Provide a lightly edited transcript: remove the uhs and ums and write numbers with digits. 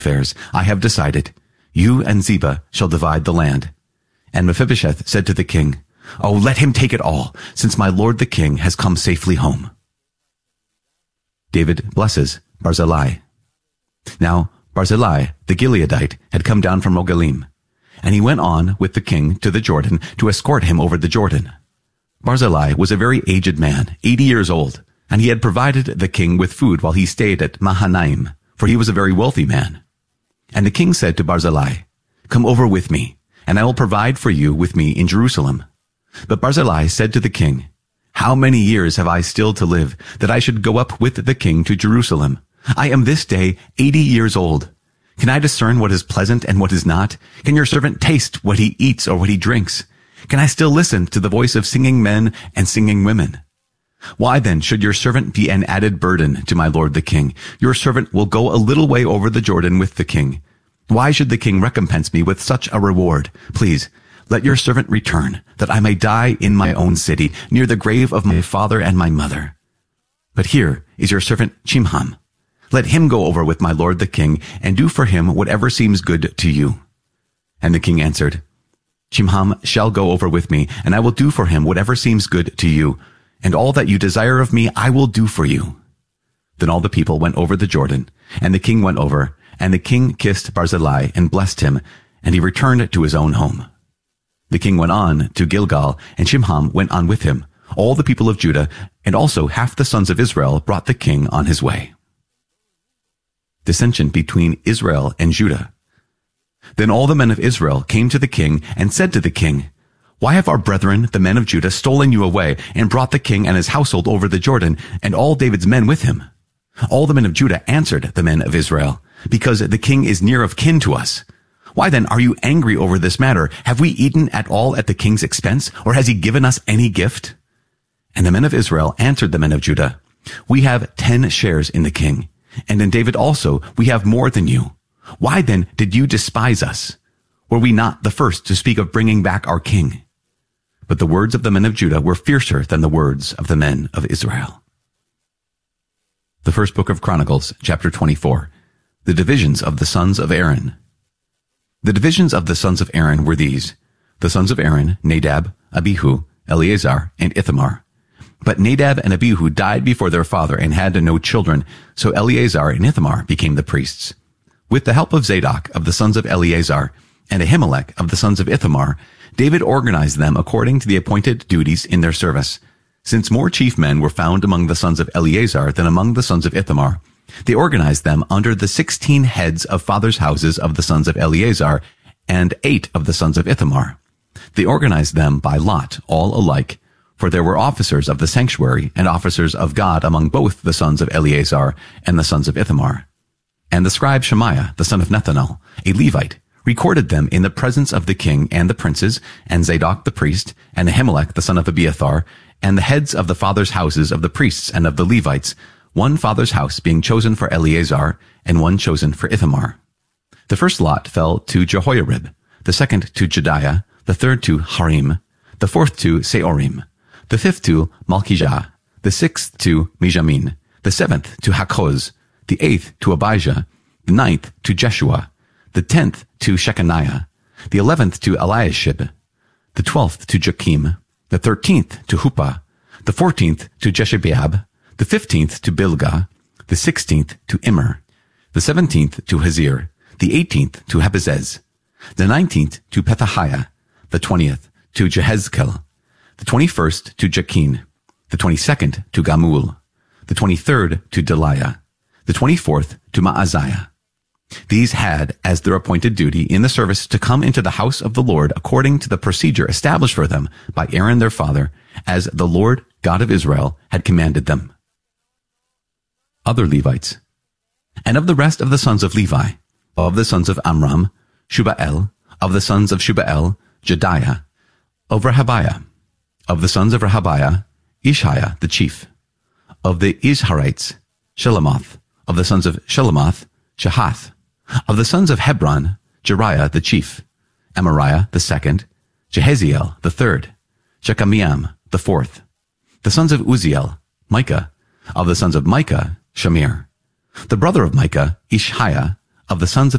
affairs, I have decided. You and Ziba shall divide the land. And Mephibosheth said to the king, Oh, let him take it all, since my lord the king has come safely home. David blesses Barzillai. Now Barzillai, the Gileadite, had come down from Rogelim, and he went on with the king to the Jordan to escort him over the Jordan. Barzillai was a very aged man, 80 years old, and he had provided the king with food while he stayed at Mahanaim, for he was a very wealthy man. And the king said to Barzillai, Come over with me, and I will provide for you with me in Jerusalem. But Barzillai said to the king, How many years have I still to live, that I should go up with the king to Jerusalem? I am this day 80 years old. Can I discern what is pleasant and what is not? Can your servant taste what he eats or what he drinks? Can I still listen to the voice of singing men and singing women? Why then should your servant be an added burden to my lord the king? Your servant will go a little way over the Jordan with the king. Why should the king recompense me with such a reward? Please, let your servant return, that I may die in my own city, near the grave of my father and my mother. But here is your servant Chimham. Let him go over with my lord the king, and do for him whatever seems good to you. And the king answered, Chimham shall go over with me, and I will do for him whatever seems good to you, and all that you desire of me I will do for you. Then all the people went over the Jordan, and the king went over, and the king kissed Barzillai and blessed him, and he returned to his own home. The king went on to Gilgal, and Chimham went on with him. All the people of Judah, and also half the sons of Israel, brought the king on his way. Dissension between Israel and Judah. Then all the men of Israel came to the king and said to the king, Why have our brethren, the men of Judah, stolen you away and brought the king and his household over the Jordan, and all David's men with him? All the men of Judah answered the men of Israel, Because the king is near of kin to us. Why then are you angry over this matter? Have we eaten at all at the king's expense, or has he given us any gift? And the men of Israel answered the men of Judah, We have 10 shares in the king, and in David also we have more than you. Why then did you despise us? Were we not the first to speak of bringing back our king? But the words of the men of Judah were fiercer than the words of the men of Israel. The first book of Chronicles, chapter 24. The divisions of the sons of Aaron. The divisions of the sons of Aaron were these: the sons of Aaron, Nadab, Abihu, Eleazar, and Ithamar. But Nadab and Abihu died before their father and had no children, so Eleazar and Ithamar became the priests. With the help of Zadok of the sons of Eleazar and Ahimelech of the sons of Ithamar, David organized them according to the appointed duties in their service. Since more chief men were found among the sons of Eleazar than among the sons of Ithamar, they organized them under the 16 heads of fathers' houses of the sons of Eleazar and 8 of the sons of Ithamar. They organized them by lot, all alike, for there were officers of the sanctuary and officers of God among both the sons of Eleazar and the sons of Ithamar. And the scribe Shemaiah, the son of Nethanel, a Levite, recorded them in the presence of the king and the princes, and Zadok the priest, and Ahimelech the son of Abiathar, and the heads of the fathers' houses of the priests and of the Levites, one father's house being chosen for Eleazar, and one chosen for Ithamar. The first lot fell to Jehoiarib, the second to Jediah, the third to Harim, the fourth to Seorim, the fifth to Malchijah, the sixth to Mijamin, the seventh to Hakkoz, the eighth to Abijah, the ninth to Jeshua, the 10th to Shechaniah, the 11th to Eliashib, the 12th to Joachim, the 13th to Huppah, the 14th to Jeshebeab, the 15th to Bilgah, the 16th to Immer, the 17th to Hazir, the 18th to Habazez, the 19th to Pethahiah, the 20th to Jehezkel, the 21st to Jakin, the 22nd to Gamul, the 23rd to Deliah, the 24th to Maaziah. These had as their appointed duty in the service to come into the house of the Lord according to the procedure established for them by Aaron their father, as the Lord God of Israel had commanded them. Other Levites. And of the rest of the sons of Levi, of the sons of Amram, Shubael, of the sons of Shubael, Jediah, of Rehabiah, of the sons of Rehabiah, Ishiah the chief, of the Isharites, Shelomoth, of the sons of Shelomoth, Shahath, of the sons of Hebron, Jeriah the chief, Amariah the second, Jehaziel the third, Shechamiam the fourth, the sons of Uziel, Micah, of the sons of Micah, Shamir, the brother of Micah, Ishiah, of the sons of